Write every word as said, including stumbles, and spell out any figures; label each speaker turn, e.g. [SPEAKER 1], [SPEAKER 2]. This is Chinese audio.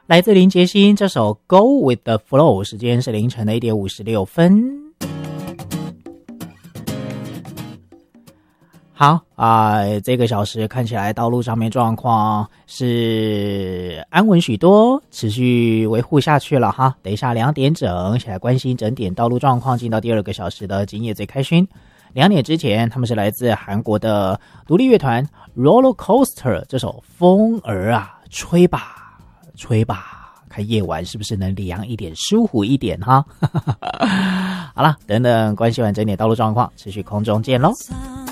[SPEAKER 1] 来自林杰星这首 Go with the Flow， 时间是凌晨的一点五十六分。好啊、呃，这个小时看起来道路上面状况是安稳许多，持续维护下去了哈。等一下两点整，一起来关心整点道路状况，进到第二个小时的今夜最开勋。两点之前，他们是来自韩国的独立乐团 Roller Coaster， 这首风儿啊，吹吧，吹吧，看夜晚是不是能凉一点，舒服一点哈。好了，等等关心完整点道路状况，持续空中见喽。